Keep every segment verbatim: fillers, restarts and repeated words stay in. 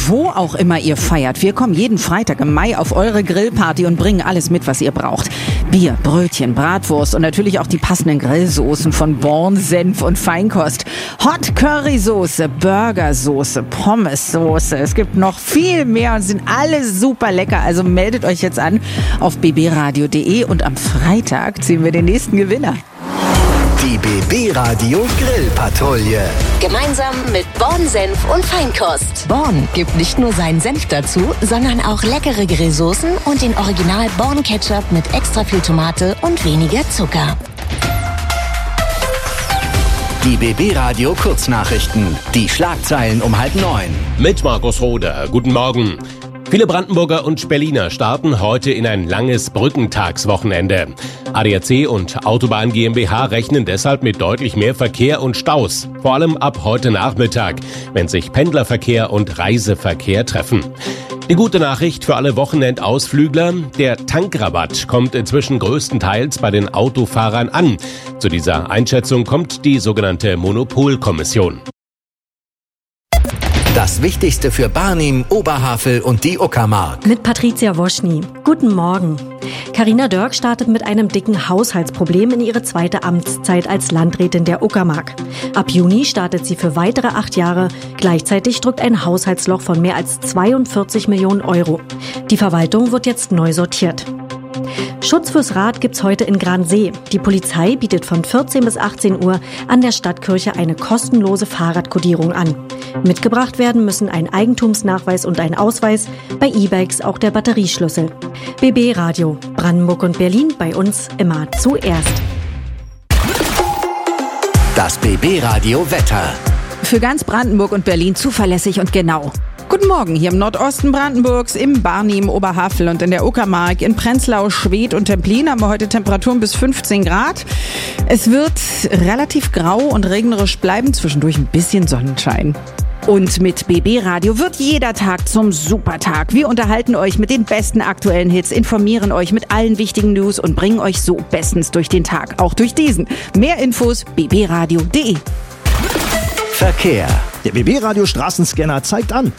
wo auch immer ihr feiert. Wir kommen jeden Freitag im Mai auf eure Grillparty und bringen alles mit, was ihr braucht. Bier, Brötchen, Bratwurst und natürlich auch die passenden Grillsoßen von Born, Senf und Feinkost. Hot Currysoße, Burgersoße, Pommessoße. Es gibt noch viel mehr und sind alle super lecker. Also meldet euch jetzt an auf b b radio punkt d e und am Freitag ziehen wir den nächsten Gewinner. Die B B Radio Grillpatrouille. Gemeinsam mit Born Senf und Feinkost. Born gibt nicht nur seinen Senf dazu, sondern auch leckere Grillsoßen und den Original Born Ketchup mit extra viel Tomate und weniger Zucker. Die B B Radio Kurznachrichten. Die Schlagzeilen um halb neun. Mit Markus Roder. Guten Morgen. Viele Brandenburger und Berliner starten heute in ein langes Brückentagswochenende. A D A C und Autobahn GmbH rechnen deshalb mit deutlich mehr Verkehr und Staus. Vor allem ab heute Nachmittag, wenn sich Pendlerverkehr und Reiseverkehr treffen. Die gute Nachricht für alle Wochenendausflügler: Der Tankrabatt kommt inzwischen größtenteils bei den Autofahrern an. Zu dieser Einschätzung kommt die sogenannte Monopolkommission. Das Wichtigste für Barnim, Oberhavel und die Uckermark. Mit Patricia Woschny. Guten Morgen. Carina Dörk startet mit einem dicken Haushaltsproblem in ihre zweite Amtszeit als Landrätin der Uckermark. Ab Juni startet sie für weitere acht Jahre. Gleichzeitig drückt ein Haushaltsloch von mehr als zweiundvierzig Millionen Euro. Die Verwaltung wird jetzt neu sortiert. Schutz fürs Rad gibt's heute in Gransee. Die Polizei bietet von vierzehn bis achtzehn Uhr an der Stadtkirche eine kostenlose Fahrradkodierung an. Mitgebracht werden müssen ein Eigentumsnachweis und ein Ausweis, bei E-Bikes auch der Batterieschlüssel. B B Radio, Brandenburg und Berlin, bei uns immer zuerst. Das B B Radio Wetter. Für ganz Brandenburg und Berlin zuverlässig und genau. Guten Morgen, hier im Nordosten Brandenburgs, im Barnim, Oberhavel und in der Uckermark. In Prenzlau, Schwedt und Templin haben wir heute Temperaturen bis fünfzehn Grad. Es wird relativ grau und regnerisch bleiben, zwischendurch ein bisschen Sonnenschein. Und mit B B Radio wird jeder Tag zum Supertag. Wir unterhalten euch mit den besten aktuellen Hits, informieren euch mit allen wichtigen News und bringen euch so bestens durch den Tag, auch durch diesen. Mehr Infos b b radio punkt d e. Verkehr. Der B B Radio Straßenscanner zeigt an.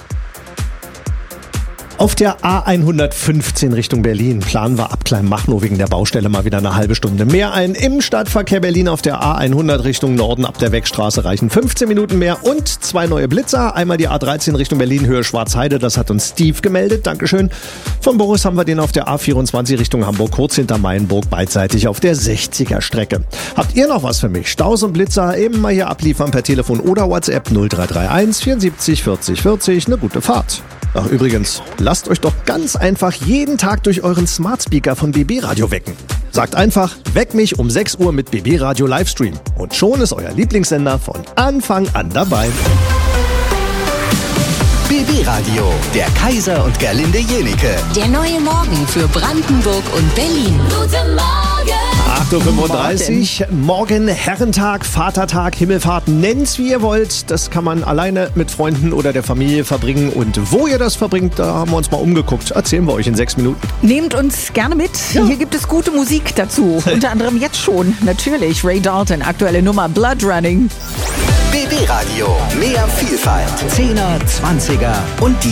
Auf der A hundertfünfzehn Richtung Berlin planen wir ab Kleinmachnow wegen der Baustelle mal wieder eine halbe Stunde mehr ein. Im Stadtverkehr Berlin auf der A hundert Richtung Norden ab der Wegstraße reichen fünfzehn Minuten mehr und zwei neue Blitzer. Einmal die A dreizehn Richtung Berlin, Höhe Schwarzheide, das hat uns Steve gemeldet, Dankeschön. Von Boris haben wir den auf der A vierundzwanzig Richtung Hamburg, kurz hinter Mainburg, beidseitig auf der sechziger Strecke. Habt ihr noch was für mich? Staus und Blitzer eben mal hier abliefern per Telefon oder WhatsApp null drei drei eins vierundsiebzig vierzig vierzig. Eine gute Fahrt. Ach übrigens, lasst euch doch ganz einfach jeden Tag durch euren Smart Speaker von B B Radio wecken. Sagt einfach, weck mich um sechs Uhr mit B B Radio Livestream. Und schon ist euer Lieblingssender von Anfang an dabei. B B Radio, der Kaiser und Gerlinde Jenike. Der neue Morgen für Brandenburg und Berlin. Guten Morgen! acht Uhr fünfunddreißig, morgen Herrentag, Vatertag, Himmelfahrt, nennt's wie ihr wollt. Das kann man alleine mit Freunden oder der Familie verbringen. Und wo ihr das verbringt, da haben wir uns mal umgeguckt. Erzählen wir euch in sechs Minuten. Nehmt uns gerne mit. Ja. Hier gibt es gute Musik dazu. Unter anderem jetzt schon, natürlich, Ray Dalton, aktuelle Nummer Blood Running. B B Radio, mehr Vielfalt. Zehner, Zwanziger und die